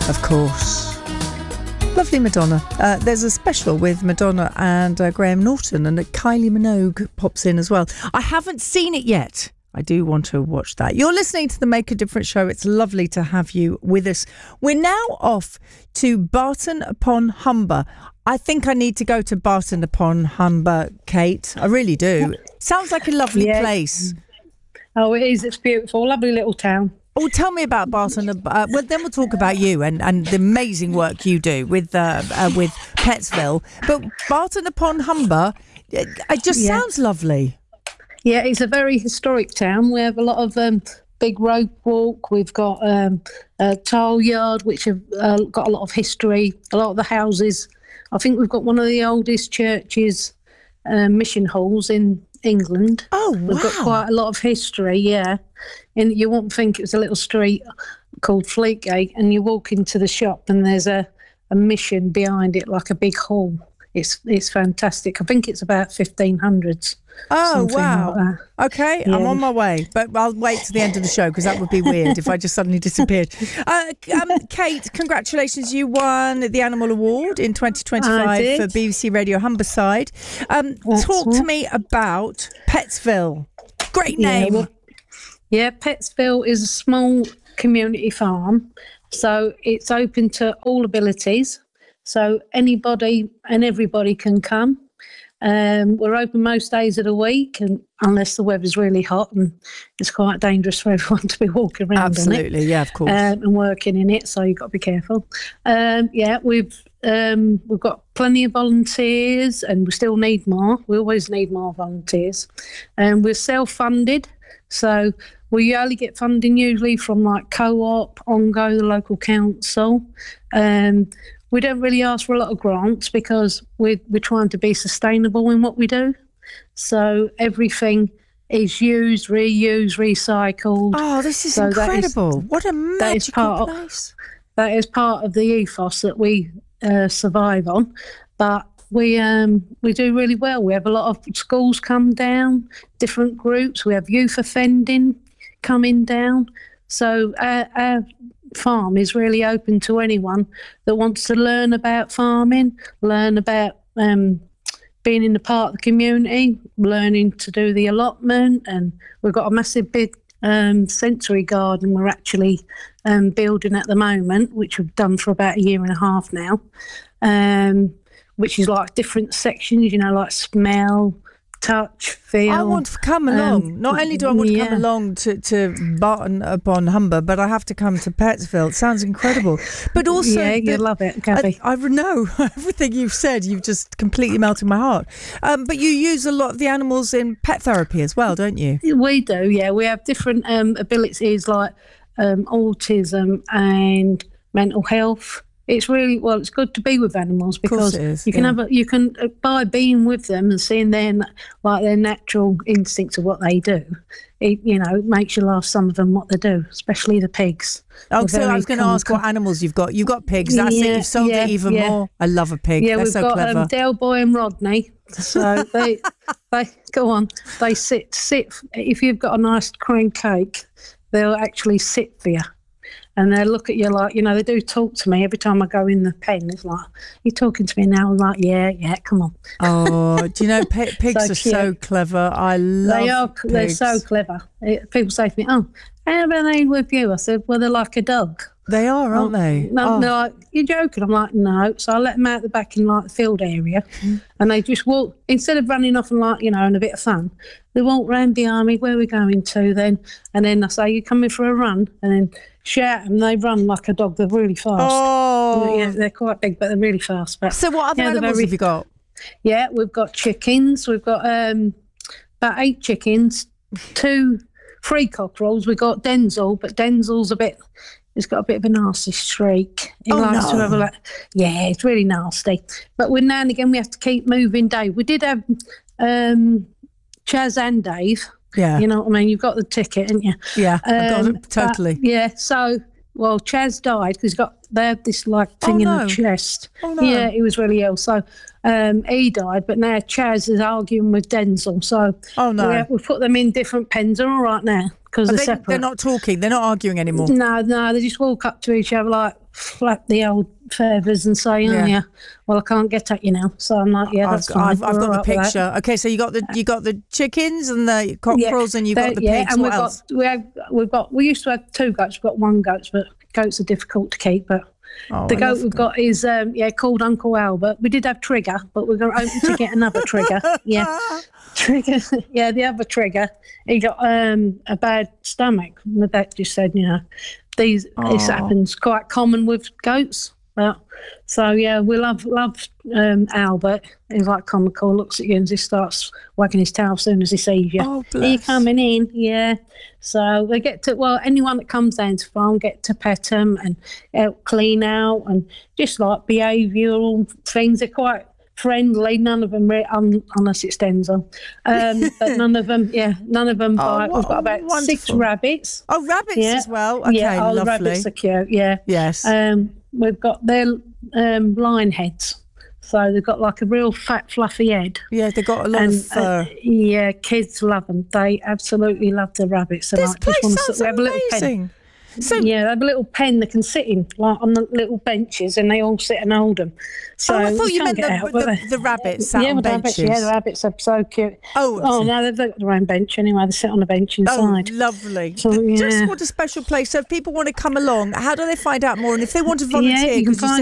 of course. Lovely Madonna. There's a special with Madonna and Graham Norton, and Kylie Minogue pops in as well. I haven't seen it yet. I do want to watch that. You're listening to the Make a Difference show. It's lovely to have you with us. We're now off to Barton upon Humber. I think I need to go to Barton upon Humber, Kate. I really do. Sounds like a lovely place. Oh, it is. It's beautiful. Lovely little town. Oh, tell me about Barton. Well, then we'll talk about you and the amazing work you do with Pettsville. But Barton upon Humber, it just sounds lovely. Yeah, it's a very historic town. We have a lot of big rope walk. We've got a tile yard, which have got a lot of history. A lot of the houses. I think we've got one of the oldest churches, mission halls in England. Oh, wow. We've got quite a lot of history, yeah. And you won't think it was a little street called Fleetgate, and you walk into the shop and there's a mission behind it, like a big hall. It's fantastic. I think it's about 1500s. Oh, wow. Like okay, yeah. I'm on my way, but I'll wait to the end of the show because that would be weird if I just suddenly disappeared. Kate, congratulations. You won the Animal Award in 2025 for BBC Radio Humberside. Talk to me about Pettsville. Great name. Yeah, Pettsville is a small community farm, so it's open to all abilities. So anybody and everybody can come. We're open most days of the week, and unless the weather's really hot, and it's quite dangerous for everyone to be walking around. Absolutely, yeah, of course, and working in it. So you've got to be careful. We've got plenty of volunteers, and we still need more. We always need more volunteers, and we're self-funded. So we only get funding usually from like Co-op, ONGO, the local council. We don't really ask for a lot of grants because we're trying to be sustainable in what we do. So everything is used, reused, recycled. Oh, this is incredible. What a magical place. That is part of the ethos that we survive on. But we do really well. We have a lot of schools come down, different groups. We have youth offending coming down. So our farm is really open to anyone that wants to learn about farming, learn about being in the part of the community, learning to do the allotment. And we've got a massive big sensory garden we're actually building at the moment, which we've done for about 1.5 years now, which is like different sections, like smell, touch, feel. I want to come along. Not only do I want to come along to Barton upon Humber, but I have to come to Pettsville. It sounds incredible. But also... Yeah, you love it, Gabby. I know everything you've said. You've just completely melted my heart. But you use a lot of the animals in pet therapy as well, don't you? We do, yeah. We have different abilities like autism and mental health. It's really, it's good to be with animals because you can by being with them and seeing their natural instincts of what they do, it makes you laugh, some of them, what they do, especially the pigs. Oh, so I was going to ask what animals you've got. You've got pigs, that's it, you've sold it even more. I love a pig, they're so clever. Yeah, we've got Del Boy and Rodney, so they go on, they sit, if you've got a nice cream cake, they'll actually sit for you. And they look at you like, they do talk to me every time I go in the pen. It's like, you're talking to me now? I'm like, yeah, come on. Oh, do you know, pigs are so clever. I love pigs. They're so clever. People say to me, oh, how are they with you? I said, well, they're like a dog. They are, aren't they? No, they're like, you're joking. I'm like, no. So I let them out the back in like the field area, and they just walk, instead of running off and and a bit of fun, they walk round behind me. Where are we going to then? And then I say, you coming for a run? And then shout, and they run like a dog. They're really fast. Oh, yeah, they're quite big, but they're really fast. But so what other animals have you got? Yeah, we've got chickens. We've got about 8 chickens, 3 cockerels. We've got Denzel, but Denzel's he's got a bit of a nasty streak. He likes to have it's really nasty. But now and again we have to keep moving Dave. We did have Chaz and Dave. Yeah. You know what I mean? You've got the ticket, haven't you? Yeah, I got it, totally. So, Chaz died because they had this thing in the chest. Oh, no. Yeah, he was really ill. So he died, but now Chaz is arguing with Denzel. So we put them in different pens. They're all right now because they're separate. They're not talking. They're not arguing anymore. No, they just walk up to each other like flap the old feathers and say, "Oh yeah, well I can't get at you now." So I'm like, "Yeah, that's fine." I've got the picture. Okay, so you got the chickens and the cockerels, and you've got the pigs. And what else? We used to have 2 goats. We've got 1 goat, but goats are difficult to keep. But the goat we've got is called Uncle Albert. We did have Trigger, but we're going to get another Trigger. Yeah, Trigger. Yeah, the other Trigger. He got a bad stomach. The vet just said, this happens quite common with goats. But so we love Albert. He's like comical. Looks at you and he starts wagging his tail as soon as he sees you. Oh, bless. Are you coming in? Yeah. So they get to anyone that comes down to the farm get to pet them and help clean out and just like behavioural things. They're quite friendly. None of them unless it stands on. But none of them bite. We've got about wonderful. 6 rabbits. Oh, rabbits as well. Okay, the lovely. rabbits are cute. Yeah. Yes. We've got their lion heads. So they've got like a real fat, fluffy head. Yeah, they've got a lot of fur. Kids love them. They absolutely love the rabbits. This place sounds amazing. So, they have a little pen they can sit in, like on the little benches, and they all sit and hold them. So I thought you meant the rabbits sat on benches. The rabbits are so cute. Oh, no, they've got their own bench anyway. They sit on a bench inside. Oh, lovely. So, Just what a special place. So if people want to come along, how do they find out more? And if they want to volunteer, you can find